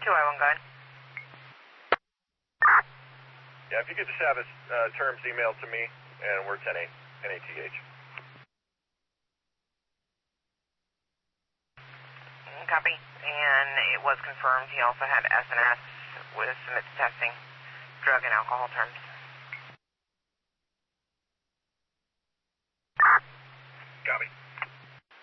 2I1 guide. Yeah, if you could just have his terms emailed to me, and we're 10-8, NATH. Copy. And it was confirmed he also had SNS with submit to testing, drug and alcohol terms. Copy.